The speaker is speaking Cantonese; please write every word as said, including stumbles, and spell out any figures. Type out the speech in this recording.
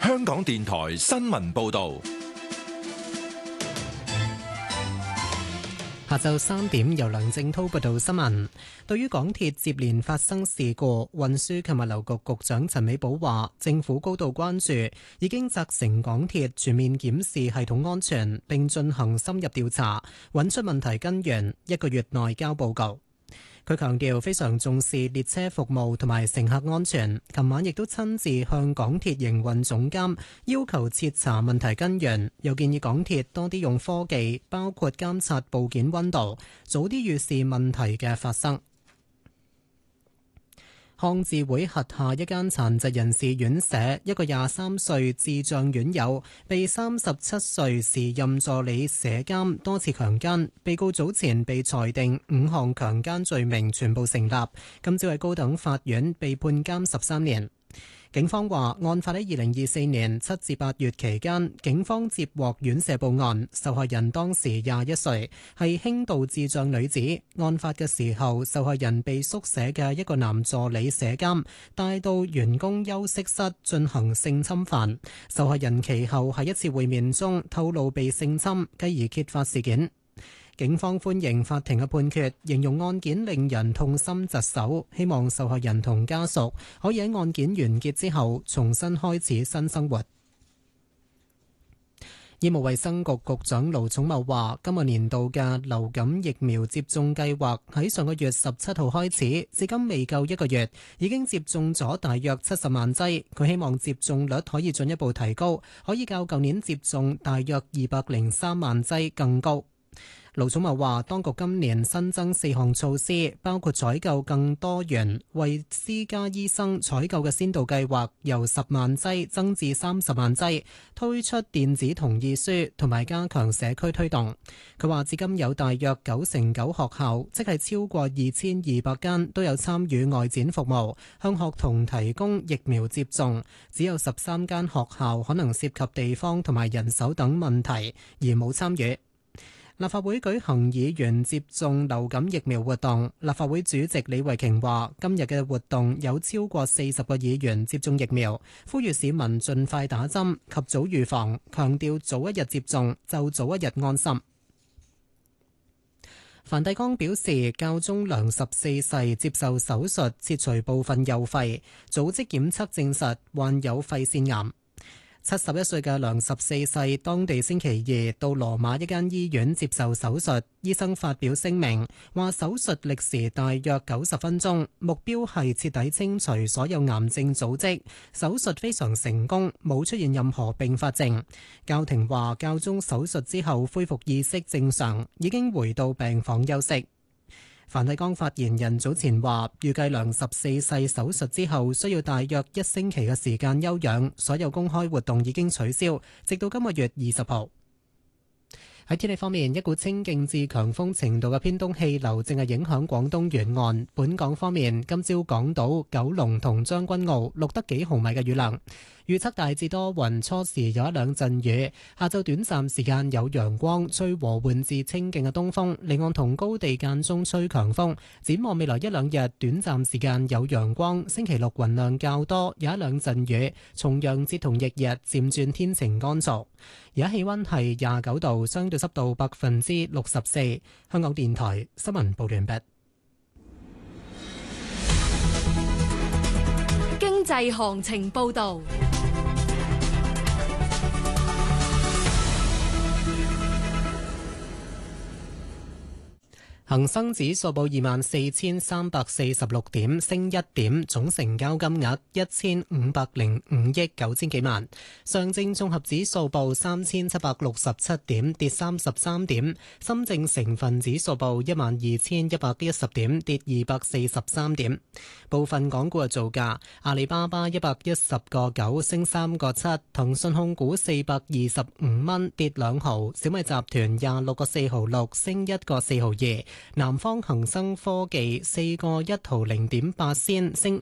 香港電台新聞報道。 下晝三點，由梁正滔報道新聞。對於港鐵接連發生事故，運輸及物流局局長陳美寶話，政府高度關注，已經責成港鐵全面檢視系統安全，並進行深入調查，揾出問題根源，一個月內交報告。佢強調非常重視列車服務同埋乘客安全，琴晚亦都親自向港鐵營運總監要求徹查問題根源，又建議港鐵多啲用科技，包括監察部件溫度，早啲預示問題嘅發生。康智會轄下一間殘疾人士院舍，一個廿三歲智障院友被三十七歲時任助理舍監多次強姦，被告早前被裁定五項強姦罪名全部成立，今朝喺高等法院被判監十三年。警方話，案發喺二零二四年七至八月期間，警方接獲院舍報案，受害人當時廿一歲，係輕度智障女子。案發嘅時候，受害人被宿舍嘅一個男助理舍監帶到員工休息室進行性侵犯。受害人其後喺一次會面中透露被性侵，繼而揭發事件。警方歡迎法庭嘅判決，形容案件令人痛心疾首，希望受害人同家屬可以喺案件完結之後重新開始新生活。醫務衛生局局長盧寵茂話，今個年度嘅流感疫苗接種計劃喺上個月十七號開始，至今未夠一個月，已經接種咗大約七十萬劑。佢希望接種率可以進一步提高，可以較舊年接種大約二百零三萬劑更高。盧寵茂話，當局今年新增四項措施，包括採購更多元為私家醫生採購嘅先導計劃由十萬劑增至三十萬劑，推出電子同意書同埋加強社區推動。佢話至今有大約九成九學校，即係超過二千二百間都有參與外展服務，向學童提供疫苗接種，只有十三間學校可能涉及地方同埋人手等問題而冇參與。立法會舉行議員接種流感疫苗活動，立法會主席李慧瓊話，今日嘅活動有超過四十個議員接種疫苗，呼籲市民盡快打針，及早預防，強調早一日接種就早一日安心。梵蒂岡表示，教宗良十四世接受手術切除部分右肺，組織檢測證實患有肺腺癌。七十一歲嘅良十四世，當地星期二到羅馬一間醫院接受手術，醫生發表聲明話，手術歷時大約九十分鐘，目標係徹底清除所有癌症組織。手術非常成功，冇出現任何併發症。教廷話，教宗手術之後恢復意識正常，已經回到病房休息。梵蒂岡發言人早前話，預計良十四世手術之後需要大約一星期嘅時間休養，所有公開活動已經取消，直到今個月二十號。喺天氣方面，一股清勁至強風程度嘅偏東氣流正係影響廣東沿岸。本港方面，今朝港島、九龍同將軍澳錄得幾毫米嘅雨量。預測大致多雲，初時有一兩陣雨，下晝短暫時間有陽光，吹和緩至清勁嘅東風，離岸同高地間中吹強風。展望未來一兩日，短暫時間有陽光，星期六雲量較多，有一兩陣雨。重陽節同翌日漸轉天晴乾燥。而家氣溫係廿九度，相對濕度百分之六十四。香港電台新聞報完畢。 經濟行情報道。 恒生指數報二萬四千三百四十六點，升一點，總成交金額一千五百零五億九千幾萬。上證綜合指數報三千七百六十七點，跌三十三點。深證成分指數報一萬二千一百一十點，跌二百四十三點。部分港股嘅造價：阿里巴巴一百一十個九升三個七，騰訊控股四百二十五蚊跌兩毫，小米集團廿六個四毫六升一個四毫二。南方恒生科技四個一毫零點八仙升